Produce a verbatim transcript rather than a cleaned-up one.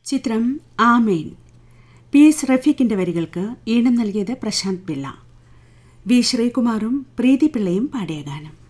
ചിത്രം ആമേൻ. P S റഫീഖിന്റെ വരികൾക്ക് ഈണം നൽകിയത് പ്രശാന്ത് പിള്ള. വി ശ്രീകുമാറും പ്രീതി പിള്ളയും പാടിയ ഗാനം.